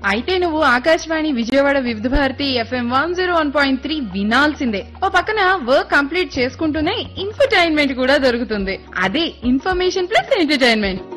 అయితే నువ్వు ఆకాశవాణి విజయవాడ వివిధ భారతి FM 101.3 వినాల్సిందే. ఓ పక్కన వర్క్ కంప్లీట్ చేసుకుంటూనే ఇన్ఫర్టైన్మెంట్ కూడా దొరుకుతుంది. అదే ఇన్ఫర్మేషన్ ప్లస్ ఎంటర్టైన్మెంట్.